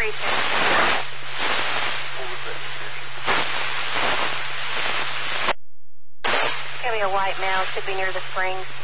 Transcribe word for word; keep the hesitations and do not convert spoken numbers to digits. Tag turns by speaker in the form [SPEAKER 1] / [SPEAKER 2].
[SPEAKER 1] operation.
[SPEAKER 2] What was that description?
[SPEAKER 1] It's going to be a white male. Should be near the springs.